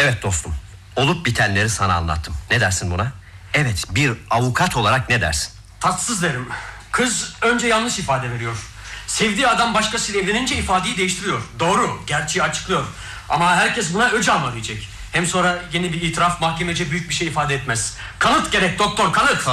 Evet dostum, olup bitenleri sana anlattım. Ne dersin buna? Evet, bir avukat olarak ne dersin? Tatsız derim. Kız önce yanlış ifade veriyor. Sevdiği adam başkasıyla evlenince ifadeyi değiştiriyor. Doğru, gerçeği açıklıyor. Ama herkes buna öc alma diyecek. Hem sonra yeni bir itiraf mahkemece büyük bir şey ifade etmez. Kanıt gerek doktor, kanıt.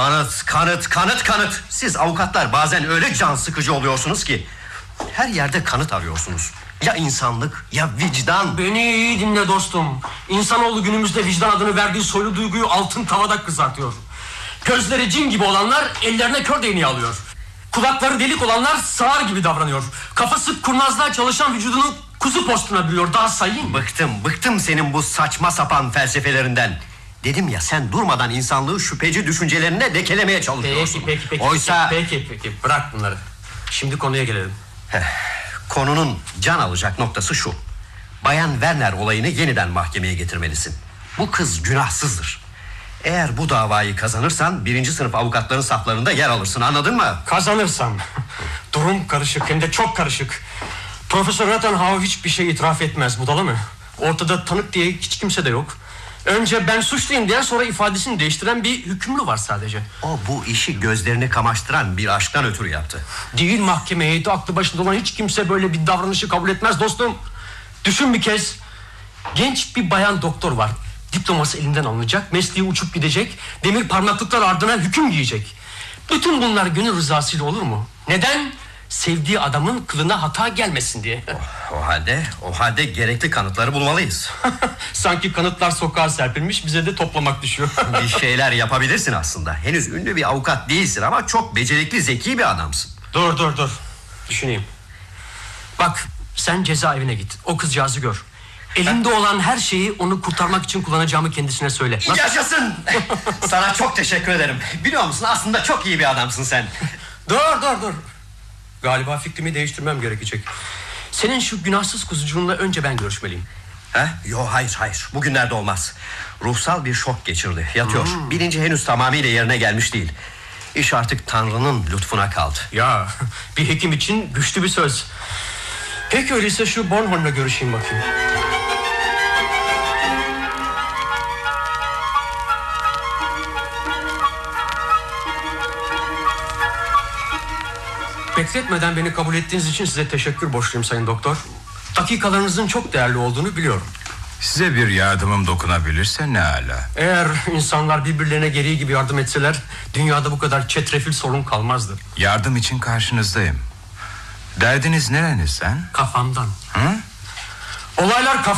Kanıt. Siz avukatlar bazen öyle can sıkıcı oluyorsunuz ki her yerde kanıt arıyorsunuz. Ya insanlık ya vicdan. Beni iyi dinle dostum. İnsanoğlu günümüzde vicdan adını verdiği soylu duyguyu altın tavada kızartıyor. Gözleri cin gibi olanlar ellerine kör değneği alıyor. Kulakları delik olanlar sağır gibi davranıyor. Kafası kurnazlığa çalışan vücudunu kuzu postuna bürüyor. Daha sayayım. Bıktım senin bu saçma sapan felsefelerinden. Dedim ya, sen durmadan insanlığı şüpheci düşüncelerine lekelemeye çalışıyorsun. Peki. Oysa... Peki, bırak bunları. Şimdi konuya gelelim. Konunun can alacak noktası şu: Bayan Werner olayını yeniden mahkemeye getirmelisin. Bu kız günahsızdır. Eğer bu davayı kazanırsan 1. sınıf avukatların saflarında yer alırsın, anladın mı? Kazanırsam durum karışık, hem de çok karışık. Profesör Rattenhauer hiçbir şey itiraf etmez, budala mı? Ortada tanık diye hiç kimse de yok. Önce ben suçluyum diyen, sonra ifadesini değiştiren bir hükümlü var sadece. O bu işi gözlerini kamaştıran bir aşktan ötürü yaptı. Değil, mahkeme heyeti aklı başında olan hiç kimse böyle bir davranışı kabul etmez dostum. Düşün bir kez. Genç bir bayan doktor var. Diploması elinden alınacak, mesleği uçup gidecek, demir parmaklıklar ardına hüküm giyecek. Bütün bunlar gönül rızasıyla olur mu? Neden? Sevdiği adamın kılına hata gelmesin diye. O halde gerekli kanıtları bulmalıyız. Sanki kanıtlar sokağa serpilmiş, bize de toplamak düşüyor. Bir şeyler yapabilirsin aslında. Henüz ünlü bir avukat değilsin ama çok becerikli, zeki bir adamsın. Dur. Düşüneyim. Bak, sen cezaevine git. O kızcağızı gör. Elinde olan her şeyi onu kurtarmak için kullanacağımı kendisine söyle. Nasıl? Yaşasın! Sana çok teşekkür ederim. Biliyor musun, aslında çok iyi bir adamsın sen. Dur. Galiba fikrimi değiştirmem gerekecek. Senin şu günahsız kuzucuğunla önce ben görüşmeliyim. Yok, hayır. Bugünlerde olmaz. Ruhsal bir şok geçirdi. Yatıyor. Bilinci henüz tamamıyla yerine gelmiş değil. İş artık Tanrı'nın lütfuna kaldı. Ya, bir hekim için güçlü bir söz. Peki öyleyse şu Bornholm'la görüşeyim bakayım. Bekletmeden beni kabul ettiğiniz için size teşekkür borçluyum sayın doktor. Dakikalarınızın çok değerli olduğunu biliyorum. Size bir yardımım dokunabilirse ne ala. Eğer insanlar birbirlerine gereği gibi yardım etseler, dünyada bu kadar çetrefil sorun kalmazdı. Yardım için karşınızdayım. Derdiniz nerenizden? Kafamdan. Hı? Olaylar